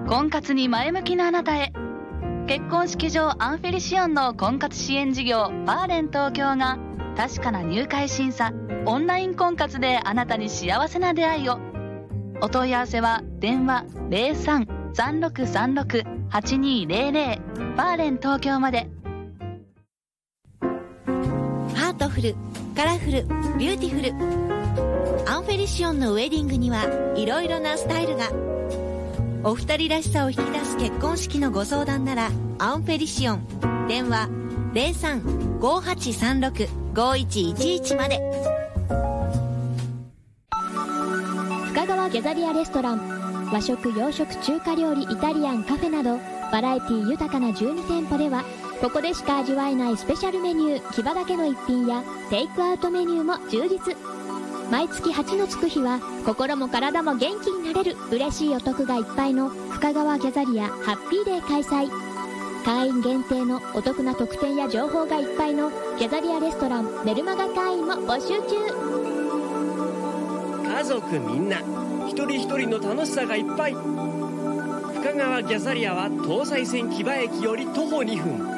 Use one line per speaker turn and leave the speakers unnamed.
婚活に前向きなあなたへ。結婚式場アンフェリシオンの婚活支援事業バーレン東京が確かな入会審査、オンライン婚活であなたに幸せな出会いを。お問い合わせは電話 03-3636-8200 バーレン東京まで。
ハートフル、カラフル、ビューティフル。アンフェリシオンのウェディングにはいろいろなスタイルが。お二人らしさを引き出す結婚式のご相談ならアンフェリシオン。電話 03-5836-5111 まで。
深川ギャザリアレストラン、和食洋食中華料理イタリアンカフェなどバラエティ豊かな12店舗では、ここでしか味わえないスペシャルメニュー、キバだけの一品やテイクアウトメニューも充実。毎月8のつく日は心も体も元気になれる嬉しいお得がいっぱいの深川ギャザリアハッピーデー開催。会員限定のお得な特典や情報がいっぱいのギャザリアレストランメルマガ会員も募集中。
家族みんな一人一人の楽しさがいっぱい。深川ギャザリアは東西線木場駅より徒歩2分。